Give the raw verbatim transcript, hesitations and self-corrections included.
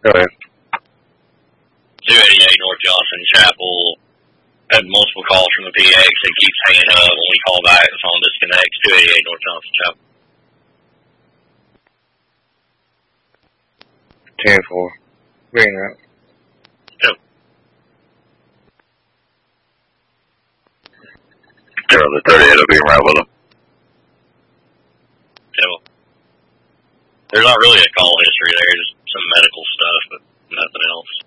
Go ahead. two eighty-eight North Johnson Chapel. Had multiple calls from the P X. It keeps hanging up when we call back. The phone disconnects. two eighty-eight North Johnson Chapel. ten four. Green route. Yep. Charlie thirty-eight will be right with them. Yep. There's not really a call history there. Just some medical stuff, but nothing else.